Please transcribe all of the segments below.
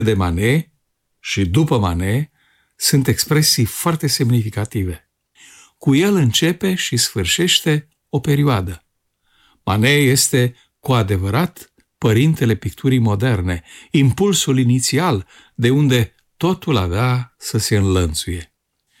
de Manet și după Manet sunt expresii foarte semnificative. Cu el începe și sfârșește o perioadă. Manet este cu adevărat părintele picturii moderne, impulsul inițial de unde totul avea să se înlănțuie.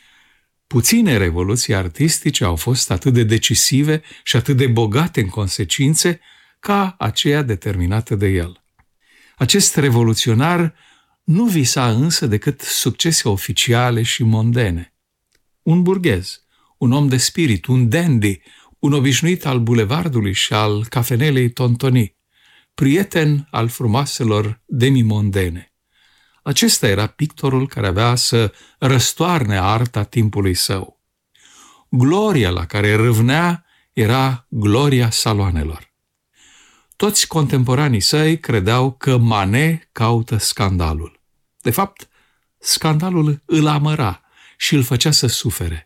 Puține revoluții artistice au fost atât de decisive și atât de bogate în consecințe ca aceea determinată de el. Acest revoluționar nu visa însă decât succese oficiale și mondene. Un burghez, un om de spirit, un dandy, un obișnuit al bulevardului și al cafenelei Tontoni, prieten al frumoaselor demimondene. Acesta era pictorul care avea să răstoarne arta timpului său. Gloria la care râvnea era gloria saloanelor. Toți contemporanii săi credeau că Manet caută scandalul. De fapt, scandalul îl amăra și îl făcea să sufere.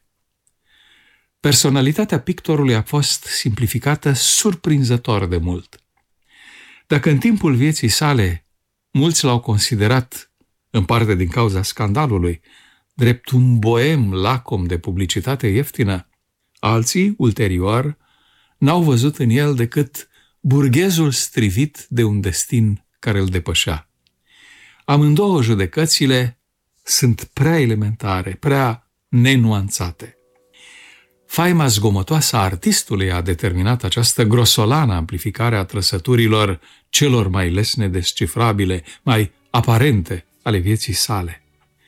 Personalitatea pictorului a fost simplificată surprinzător de mult. Dacă în timpul vieții sale mulți l-au considerat, în parte din cauza scandalului, drept un boem lacom de publicitate ieftină, alții, ulterior, n-au văzut în el decât burghezul strivit de un destin care îl depășea. Amândouă judecățile sunt prea elementare, prea nenuanțate. Faima zgomotoasă a artistului a determinat această grosolană amplificare a trăsăturilor celor mai lesne descifrabile, mai aparente ale vieții sale.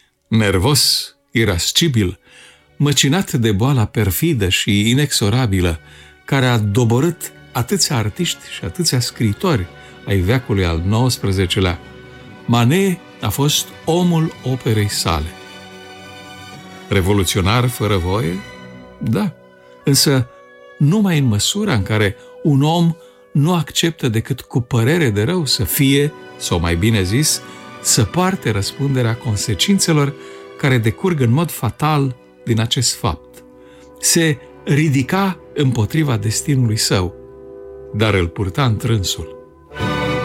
Nervos, irascibil, măcinat de boala perfidă și inexorabilă, care a doborât atâția artiști și atâția scriitori ai veacului al XIX-lea, Manet a fost omul operei sale. Revoluționar fără voie? Da, însă numai în măsura în care un om nu acceptă decât cu părere de rău să fie, sau mai bine zis, să poarte răspunderea consecințelor care decurg în mod fatal din acest fapt. Se ridica împotriva destinului său, dar îl purta întrânsul.